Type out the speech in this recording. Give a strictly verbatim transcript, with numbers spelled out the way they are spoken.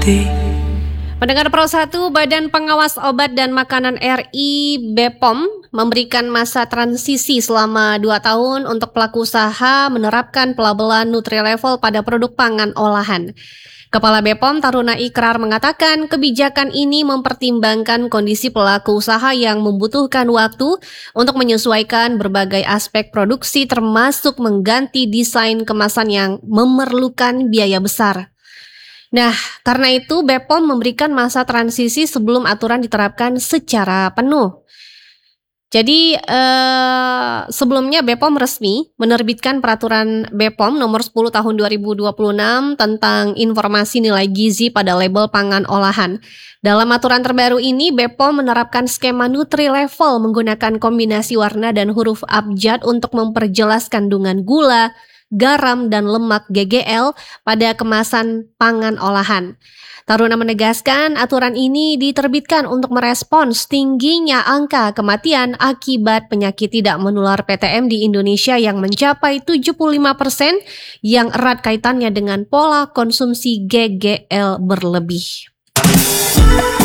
Pendengar Pro satu, Badan Pengawas Obat dan Makanan R I B P O M memberikan masa transisi selama dua tahun untuk pelaku usaha menerapkan pelabelan Nutri-Level pada produk pangan olahan. Kepala B P O M Taruna Ikrar mengatakan kebijakan ini mempertimbangkan kondisi pelaku usaha yang membutuhkan waktu untuk menyesuaikan berbagai aspek produksi termasuk mengganti desain kemasan yang memerlukan biaya besar. Nah, karena itu B P O M memberikan masa transisi sebelum aturan diterapkan secara penuh. Jadi eh, sebelumnya B P O M resmi menerbitkan peraturan B P O M nomor sepuluh tahun dua ribu dua puluh enam tentang informasi nilai gizi pada label pangan olahan. Dalam aturan terbaru ini, B P O M menerapkan skema Nutri-Level menggunakan kombinasi warna dan huruf abjad untuk memperjelas kandungan gula, garam, dan lemak G G L pada kemasan pangan olahan. Taruna menegaskan aturan ini diterbitkan untuk merespons tingginya angka kematian akibat penyakit tidak menular P T M di Indonesia yang mencapai tujuh puluh lima persen yang erat kaitannya dengan pola konsumsi G G L berlebih.